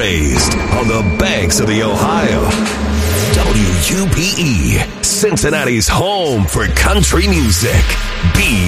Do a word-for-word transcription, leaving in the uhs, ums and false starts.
raised on the banks of the Ohio. W U P E, Cincinnati's home for country music. B